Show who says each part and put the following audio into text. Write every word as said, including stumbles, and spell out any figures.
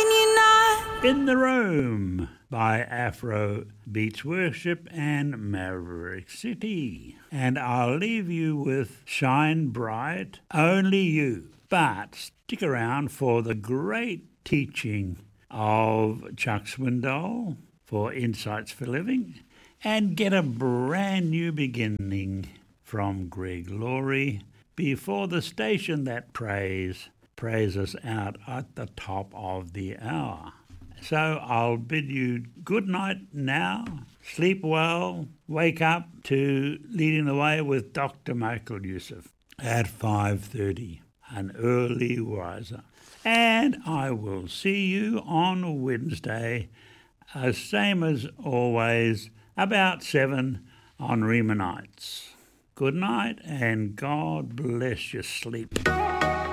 Speaker 1: you not?
Speaker 2: In the Room by Afro Beats Worship and Maverick City. And I'll leave you with Shine Bright, Only You. But stick around for the great teaching of Chuck Swindoll for Insights for Living, and get a brand new beginning from Greg Laurie before the station that prays praises out at the top of the hour. So I'll bid you good night now. Sleep well. Wake up to Leading the Way with Doctor Michael Youssef at five thirty, an early riser. And I will see you on Wednesday, uh, same as always, about seven on Rema Nights. Good night and God bless your sleep.